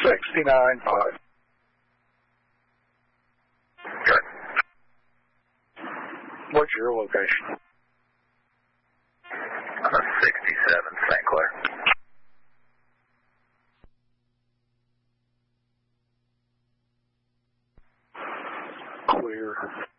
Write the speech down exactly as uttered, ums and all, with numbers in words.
sixty-nine five. Good. What's your location? Uh, sixty-seven, Saint Clair. Clear.